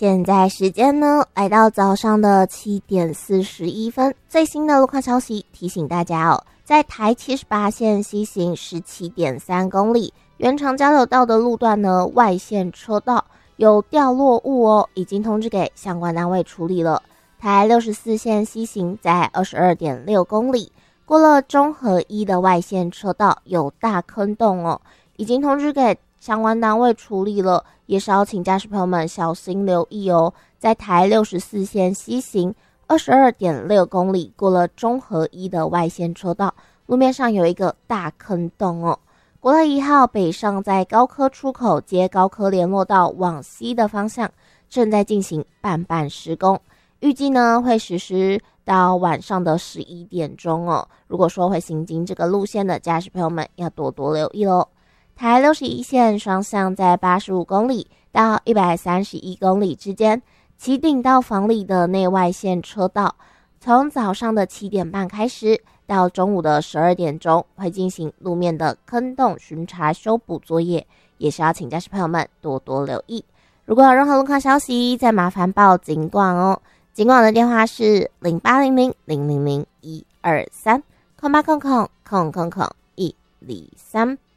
现在时间呢，来到早上的7:41，最新的路况消息提醒大家哦，在台78线西行17.3公里，原长交流道的路段呢，外线车道有掉落物哦，已经通知给相关单位处理了。台64线西行在22.6公里，过了中和一的外线车道有大坑洞哦，已经通知给相关单位处理了，也是要请驾驶朋友们小心留意哦。在台64线西行22.6公里，过了中和一的外线车道，路面上有一个大坑洞哦。国道1号北上在高科出口接高科联络道往西的方向正在进行半施工，预计呢会实施到晚上的11点钟哦。如果说会行经这个路线的驾驶朋友们要多多留意咯。台61线双向在85公里到131公里之间，旗顶到房里的内外线车道，从早上的7点半开始到中午的12点钟会进行路面的坑洞巡查修补作业，也是要请驾驶朋友们多多留意。如果有任何路况消息，再麻烦报警管哦。警管的电话是0800000123，0800000123。